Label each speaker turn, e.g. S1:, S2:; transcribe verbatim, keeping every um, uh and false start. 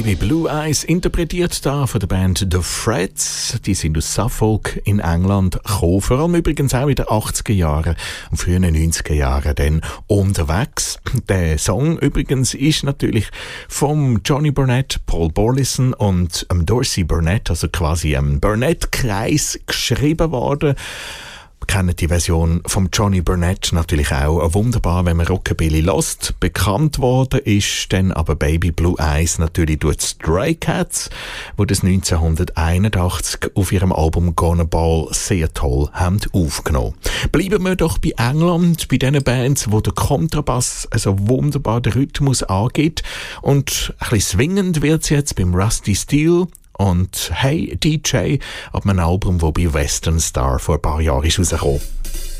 S1: Baby Blue Eyes, interpretiert da von der Band The Freds. Die sind aus Suffolk in England gekommen, vor allem übrigens auch in den achtziger Jahren und frühen neunziger Jahren dann unterwegs. Der Song übrigens ist natürlich vom Johnny Burnett, Paul Borlison und ähm, Dorsey Burnett, also quasi im Burnett-Kreis geschrieben worden. Wir kennen die Version von Johnny Burnett natürlich auch wunderbar, wenn man Rockabilly lost. Bekannt worden ist dann aber Baby Blue Eyes natürlich durch die Stray Cats, die das neunzehnhunderteinundachtzig auf ihrem Album Gonna Ball sehr toll haben aufgenommen. Bleiben wir doch bei England, bei diesen Bands, wo der Kontrabass also wunderbar den Rhythmus angeht. Und ein bisschen swingend wird es jetzt beim Rusty Steel und Hey D J ab einem Album, das bei Western Star vor ein paar Jahren ist rausgekommen.